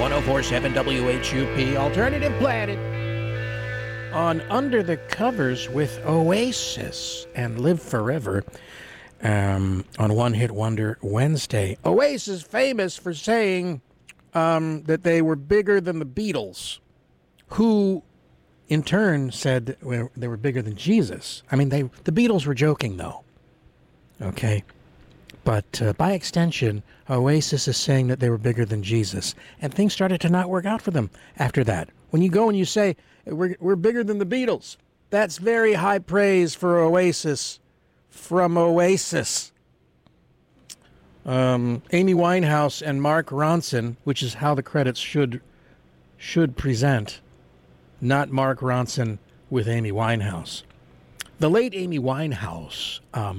1047 WHUP, Alternative Planet. On Under the Covers with Oasis and Live Forever on One Hit Wonder Wednesday. Oasis famous for saying that they were bigger than the Beatles, who in turn said they were bigger than Jesus. I mean, the Beatles were joking, though. Okay? But by extension, Oasis is saying that they were bigger than Jesus. And things started to not work out for them after that. When you go and you say, we're bigger than the Beatles, that's very high praise for Oasis from Oasis. Amy Winehouse and Mark Ronson, which is how the credits should present, not Mark Ronson with Amy Winehouse. The late Amy Winehouse,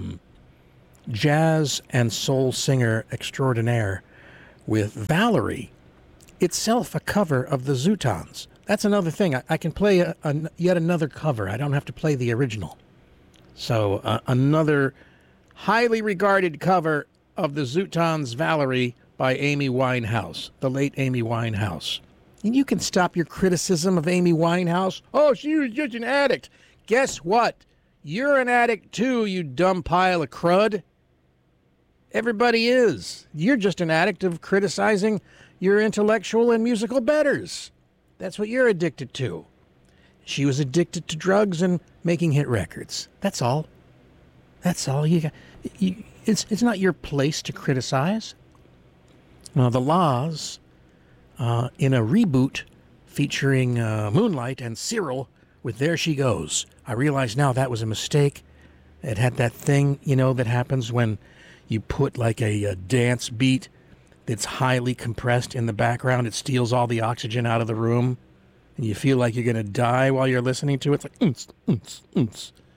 jazz and soul singer extraordinaire with Valerie, itself a cover of the Zootons. That's another thing. I can play yet another cover. I don't have to play the original. So another highly regarded cover of the Zootons' Valerie by Amy Winehouse, the late Amy Winehouse. And you can stop your criticism of Amy Winehouse. Oh, she was just an addict. Guess what? You're an addict too, you dumb pile of crud. Everybody is. You're just an addict of criticizing your intellectual and musical betters. That's what you're addicted to. She was addicted to drugs and making hit records. That's all. That's all. It's not your place to criticize. Now, the Laws, in a reboot featuring Moonlight and Cyril with There She Goes. I realize now that was a mistake. It had that thing, that happens when you put like a dance beat that's highly compressed in the background. It steals all the oxygen out of the room, and you feel like you're going to die while you're listening to it. It's like,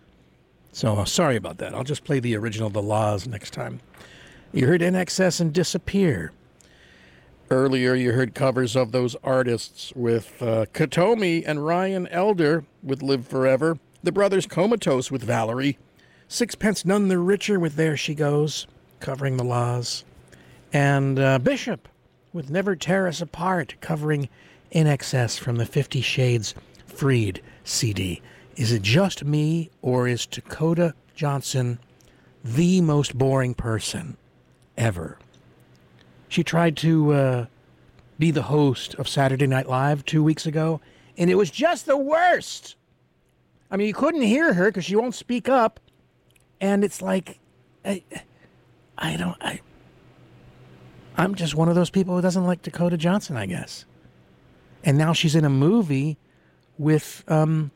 So sorry about that. I'll just play the original The Laws next time. You heard NXS and Disappear. Earlier, you heard covers of those artists with Katomi and Ryan Elder with Live Forever, the Brothers Comatose with Valerie, Sixpence None the Richer with There She Goes, covering The Laws, and Bishop with Never Tear Us Apart, covering NXS from the 50 Shades Freed CD. Is it just me, or is Dakota Johnson the most boring person ever? She tried to be the host of Saturday Night Live 2 weeks ago, and it was just the worst. I mean, you couldn't hear her because she won't speak up, and it's like, I'm just one of those people who doesn't like Dakota Johnson, I guess. And now she's in a movie with Anne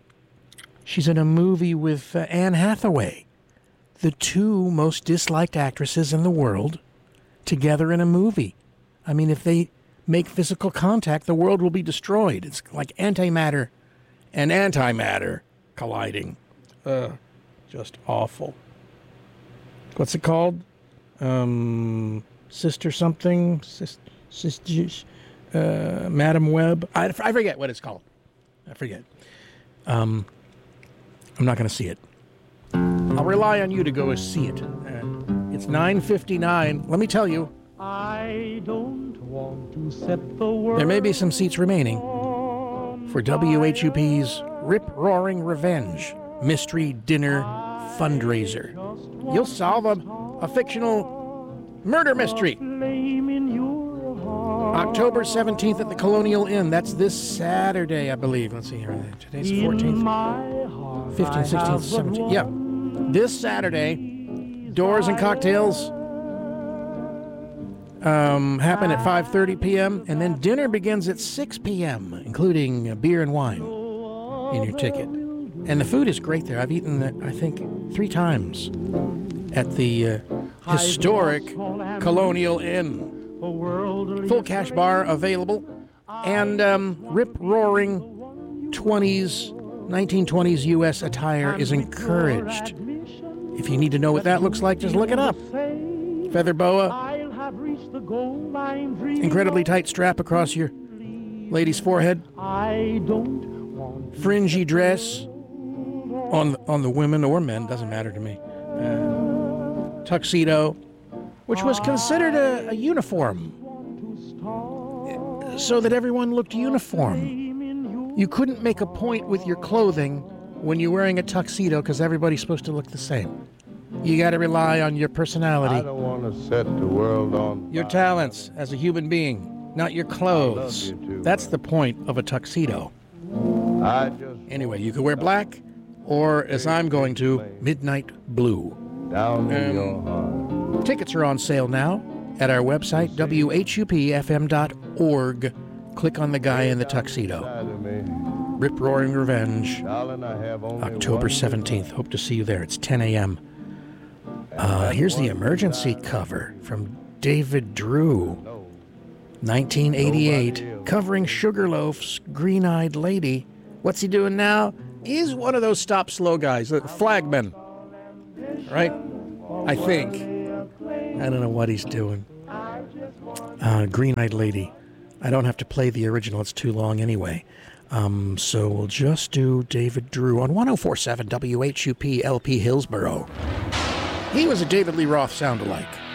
Hathaway, the two most disliked actresses in the world, together in a movie. I mean, if they make physical contact, the world will be destroyed. It's like antimatter and antimatter colliding. Just awful. What's it called? Sister something? Sister, Madam Web? I forget what it's called. I forget. I'm not going to see it. I'll rely on you to go see it. It's 9:59. Let me tell you, I don't want to set the world. There may be some seats remaining for WHUP's Rip-Roaring Revenge Mystery Dinner Fundraiser. You'll solve a fictional murder mystery. October 17th at the Colonial Inn. That's this Saturday, I believe. Let's see here. Today's the 14th. 15th, 16th, 17th. Yeah. This Saturday, doors and cocktails happen at 5:30 p.m. and then dinner begins at 6 p.m., including beer and wine in your ticket. And the food is great there. I've eaten it, I think, 3 times at the historic Colonial Inn. Full cash bar available, and rip-roaring 1920s U.S. attire is encouraged. If you need to know what that looks like, just look it up. Feather boa, incredibly tight strap across your lady's forehead, fringy dress on the women or men, doesn't matter to me, tuxedo, which was considered a uniform so that everyone looked uniform. You couldn't make a point with your clothing when you're wearing a tuxedo because everybody's supposed to look the same. You got to rely on your personality. I don't want to set the world on your talents as a human being, not your clothes. That's the point of a tuxedo. Anyway, you could wear black, or as I'm going to, midnight blue. Down in your heart. Tickets are on sale now at our website, whupfm.org. Click on the guy in the tuxedo. Rip Roaring Revenge, October 17th. Hope to see you there. It's 10 a.m. Here's the emergency cover from David Drew, 1988, covering Sugarloaf's Green-Eyed Lady. What's he doing now? He's one of those stop-slow guys, flagmen, right? I think. I don't know what he's doing. Green-Eyed Lady. I don't have to play the original. It's too long anyway. So we'll just do David Drew on 104.7 WHUP LP Hillsborough. He was a David Lee Roth sound-alike.